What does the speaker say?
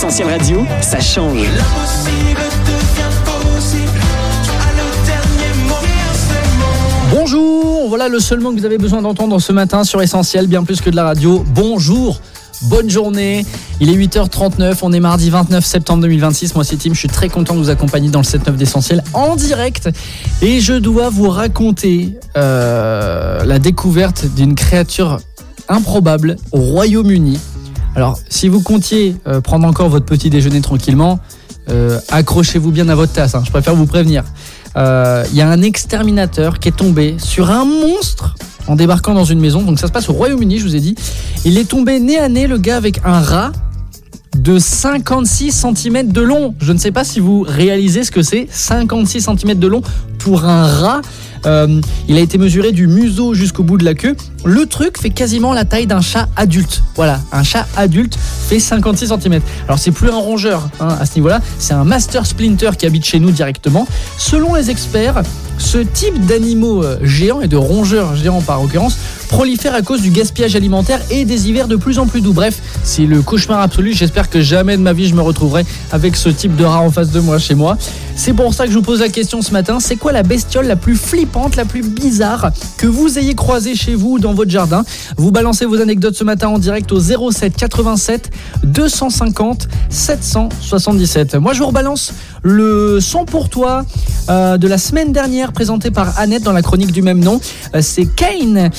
Essentiel Radio, ça change. L'impossible devient possible. À le dernier mot. Bonjour, voilà le seul mot que vous avez besoin d'entendre ce matin sur Essentiel, bien plus que de la radio. Bonjour, bonne journée, il est 8h39, on est mardi 29 septembre 2026. Moi c'est Tim, je suis très content de vous accompagner dans le 7-9 d'Essentiel en direct. Et je dois vous raconter la découverte d'une créature improbable au Royaume-Uni. Alors, si vous comptiez prendre encore votre petit déjeuner tranquillement, accrochez-vous bien à votre tasse, je préfère vous prévenir. Il y a un exterminateur qui est tombé sur un monstre en débarquant dans une maison. Donc ça se passe au Royaume-Uni, je vous ai dit. Il est tombé nez à nez, le gars, avec un rat de 56 cm de long. Je ne sais pas si vous réalisez ce que c'est, 56 cm de long pour un rat. Il a été mesuré du museau jusqu'au bout de la queue. Le truc fait quasiment la taille d'un chat adulte. Voilà, un chat adulte fait 56 cm. Alors c'est plus un rongeur à ce niveau-là, c'est un master splinter qui habite chez nous directement. Selon les experts, ce type d'animaux géants et de rongeurs géants par occurrence prolifère à cause du gaspillage alimentaire et des hivers de plus en plus doux. Bref, c'est le cauchemar absolu. J'espère que jamais de ma vie je me retrouverai avec ce type de rat en face de moi chez moi. C'est pour ça que je vous pose la question ce matin. C'est quoi la bestiole la plus flippante, la plus bizarre que vous ayez croisée chez vous ou dans votre jardin? Vous balancez vos anecdotes ce matin en direct au 07 87 250 777. Moi je vous rebalance le son pour toi de la semaine dernière présenté par Annette dans la chronique du même nom. C'est Kane